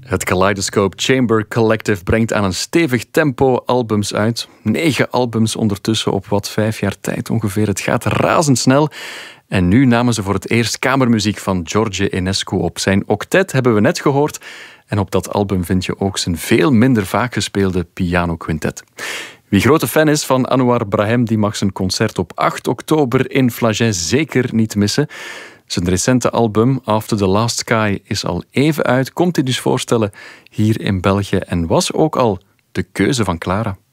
Het Kaleidoscope Chamber Collective brengt aan een stevig tempo albums uit. 9 albums ondertussen op wat 5 jaar tijd ongeveer. Het gaat razendsnel. En nu namen ze voor het eerst kamermuziek van George Enescu op. Zijn octet hebben we net gehoord. En op dat album vind je ook zijn veel minder vaak gespeelde pianoquintet. Wie grote fan is van Anouar Brahem, die mag zijn concert op 8 oktober in Flagey zeker niet missen. Zijn recente album After the Last Sky is al even uit, komt hij dus voorstellen hier in België en was ook al de keuze van Clara.